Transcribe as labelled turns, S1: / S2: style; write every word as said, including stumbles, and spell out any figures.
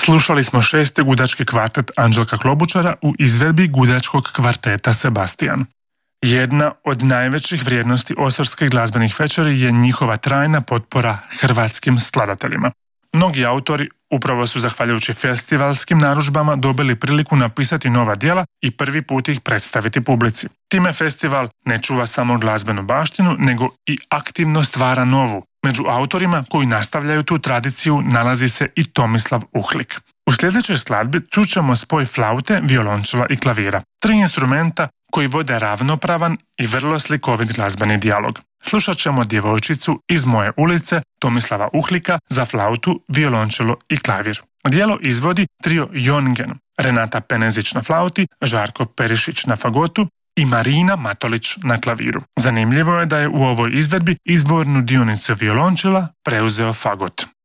S1: Slušali smo šesti gudački kvartet Anđelka Klobučara u izvedbi gudačkog kvarteta Sebastian. Jedna od najvećih vrijednosti Osorskih glazbenih večeri je njihova trajna potpora hrvatskim skladateljima. Mnogi autori upravo su zahvaljujući festivalskim narudžbama dobili priliku napisati nova djela i prvi put ih predstaviti publici. Time festival ne čuva samo glazbenu baštinu, nego i aktivno stvara novu. Među autorima koji nastavljaju tu tradiciju nalazi se i Tomislav Uhlik. U sljedećoj skladbi čućemo spoj flaute, violončela i klavira. Tri instrumenta koji vode ravnopravan i vrlo slikovit glazbeni dijalog. Slušat ćemo Djevojčicu iz moje ulice Tomislava Uhlika za flautu, violončelo i klavir. Djelo izvodi trio Jongen, Renata Penezić na flauti, Žarko Perišić na fagotu i Marina Matolić na klaviru. Zanimljivo je da je u ovoj izvedbi izvornu dionicu violončela preuzeo fagot.